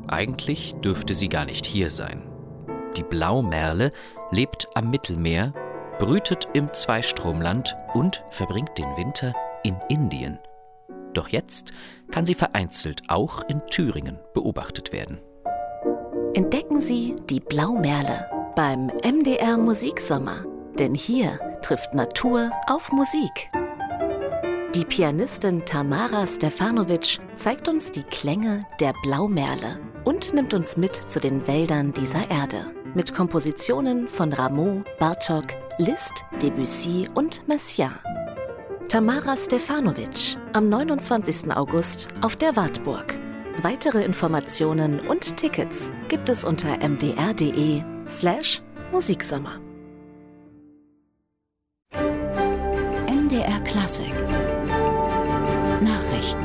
Eigentlich dürfte sie gar nicht hier sein. Die Blaumerle lebt am Mittelmeer, brütet im Zweistromland und verbringt den Winter in Indien. Doch jetzt kann sie vereinzelt auch in Thüringen beobachtet werden. Entdecken Sie die Blaumerle beim MDR Musiksommer. Denn hier trifft Natur auf Musik. Die Pianistin Tamara Stefanovic zeigt uns die Klänge der Blaumerle und nimmt uns mit zu den Wäldern dieser Erde. Mit Kompositionen von Rameau, Bartók, Liszt, Debussy und Messiaen. Tamara Stefanovic am 29. August auf der Wartburg. Weitere Informationen und Tickets gibt es unter mdr.de/Musiksommer. MDR Klassik Nachrichten.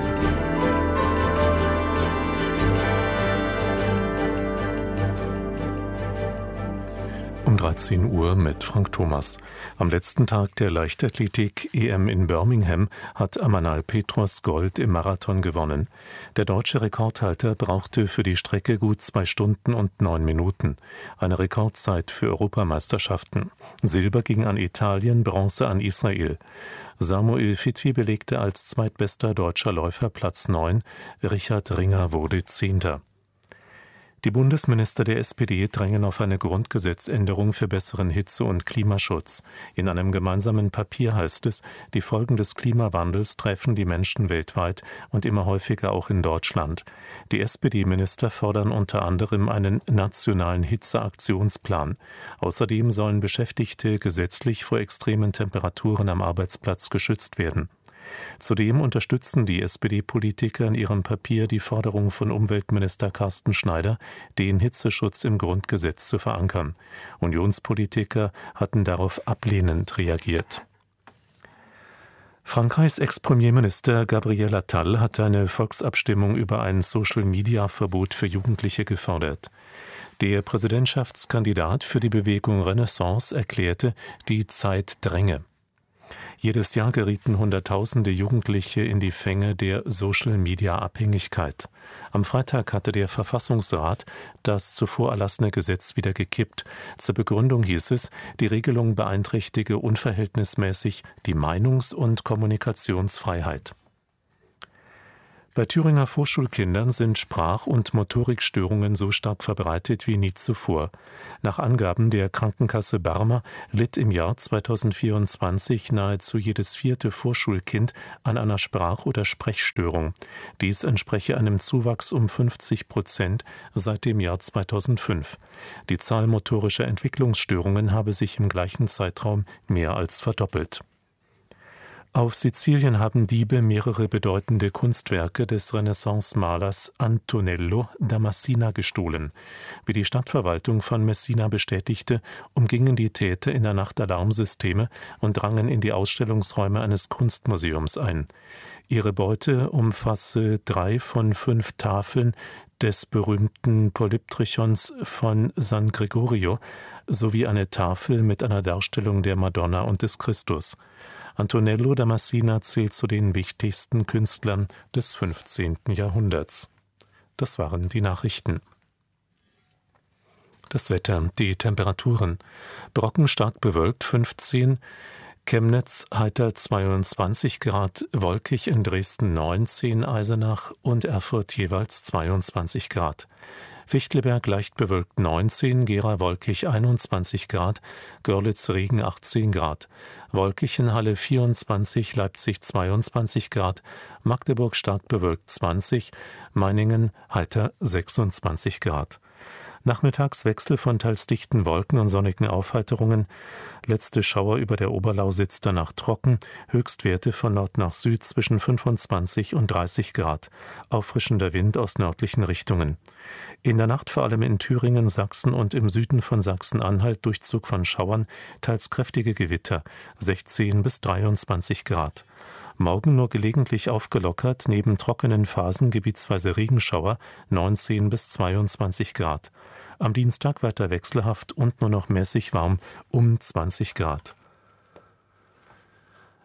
Um 13 Uhr mit Frank Thomas. Am letzten Tag der Leichtathletik-EM in Birmingham hat Amanal Petros Gold im Marathon gewonnen. Der deutsche Rekordhalter brauchte für die Strecke gut 2 Stunden und 9 Minuten. Eine Rekordzeit für Europameisterschaften. Silber ging an Italien, Bronze an Israel. Samuel Fitwi belegte als zweitbester deutscher Läufer Platz 9. Richard Ringer wurde 10. Die Bundesminister der SPD drängen auf eine Grundgesetzänderung für besseren Hitze- und Klimaschutz. In einem gemeinsamen Papier heißt es, die Folgen des Klimawandels treffen die Menschen weltweit und immer häufiger auch in Deutschland. Die SPD-Minister fordern unter anderem einen nationalen Hitzeaktionsplan. Außerdem sollen Beschäftigte gesetzlich vor extremen Temperaturen am Arbeitsplatz geschützt werden. Zudem unterstützen die SPD-Politiker in ihrem Papier die Forderung von Umweltminister Carsten Schneider, den Hitzeschutz im Grundgesetz zu verankern. Unionspolitiker hatten darauf ablehnend reagiert. Frankreichs Ex-Premierminister Gabriel Attal hat eine Volksabstimmung über ein Social-Media-Verbot für Jugendliche gefordert. Der Präsidentschaftskandidat für die Bewegung Renaissance erklärte, die Zeit dränge. Jedes Jahr gerieten Hunderttausende Jugendliche in die Fänge der Social-Media-Abhängigkeit. Am Freitag hatte der Verfassungsrat das zuvor erlassene Gesetz wieder gekippt. Zur Begründung hieß es, die Regelung beeinträchtige unverhältnismäßig die Meinungs- und Kommunikationsfreiheit. Bei Thüringer Vorschulkindern sind Sprach- und Motorikstörungen so stark verbreitet wie nie zuvor. Nach Angaben der Krankenkasse Barmer litt im Jahr 2024 nahezu jedes 4. Vorschulkind an einer Sprach- oder Sprechstörung. Dies entspreche einem Zuwachs um 50% seit dem Jahr 2005. Die Zahl motorischer Entwicklungsstörungen habe sich im gleichen Zeitraum mehr als verdoppelt. Auf Sizilien haben Diebe mehrere bedeutende Kunstwerke des Renaissance-Malers Antonello da Messina gestohlen. Wie die Stadtverwaltung von Messina bestätigte, umgingen die Täter in der Nacht Alarmsysteme und drangen in die Ausstellungsräume eines Kunstmuseums ein. Ihre Beute umfasse 3 von 5 Tafeln des berühmten Polyptychons von San Gregorio sowie eine Tafel mit einer Darstellung der Madonna und des Christus. Antonello da Messina zählt zu den wichtigsten Künstlern des 15. Jahrhunderts. Das waren die Nachrichten. Das Wetter, die Temperaturen. Brocken stark bewölkt 15, Chemnitz heiter 22 Grad, wolkig in Dresden 19, Eisenach und Erfurt jeweils 22 Grad. Fichtelberg leicht bewölkt 19, Gera wolkig 21 Grad, Görlitz Regen 18 Grad, wolkig in Halle 24, Leipzig 22 Grad, Magdeburg stark bewölkt 20, Meiningen heiter 26 Grad. Nachmittags Wechsel von teils dichten Wolken und sonnigen Aufheiterungen. Letzte Schauer über der Oberlausitz, danach trocken. Höchstwerte von Nord nach Süd zwischen 25 und 30 Grad. Auffrischender Wind aus nördlichen Richtungen. In der Nacht vor allem in Thüringen, Sachsen und im Süden von Sachsen-Anhalt Durchzug von Schauern, teils kräftige Gewitter. 16 bis 23 Grad. Morgen nur gelegentlich aufgelockert, neben trockenen Phasen gebietsweise Regenschauer, 19 bis 22 Grad. Am Dienstag weiter wechselhaft und nur noch mäßig warm, um 20 Grad.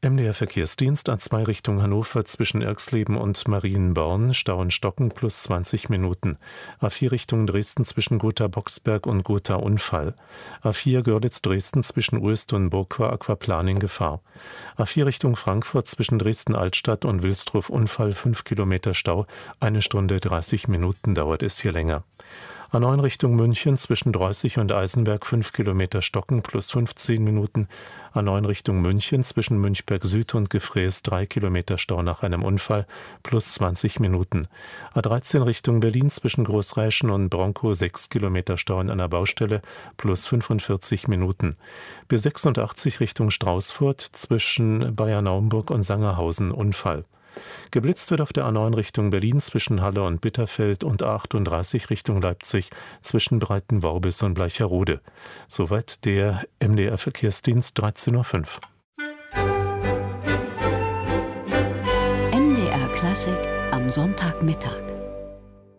MDR Verkehrsdienst A2 Richtung Hannover zwischen Erxleben und Marienborn, Stau in Stocken plus 20 Minuten. A4 Richtung Dresden zwischen Gotha-Boxberg und Gotha-Unfall. A4 Görlitz-Dresden zwischen Uelst und Burgquar Aquaplaning Gefahr. A4 Richtung Frankfurt zwischen Dresden-Altstadt und Wilsdruff Unfall 5 Kilometer Stau, 1 Stunde 30 Minuten dauert es hier länger. A9 Richtung München zwischen Dreußig und Eisenberg 5 Kilometer Stocken plus 15 Minuten. A9 Richtung München zwischen Münchberg Süd und Gefräß 3 Kilometer Stau nach einem Unfall plus 20 Minuten. A13 Richtung Berlin zwischen Großreischen und Bronkow 6 Kilometer Stau in einer Baustelle plus 45 Minuten. B86 Richtung Straußfurt zwischen Bayern-Naumburg und Sangerhausen Unfall. Geblitzt wird auf der A9 Richtung Berlin zwischen Halle und Bitterfeld und A38 Richtung Leipzig zwischen Breitenworbis und Bleicherode. Soweit der MDR Verkehrsdienst 13.05 Uhr. MDR Klassik am Sonntagmittag.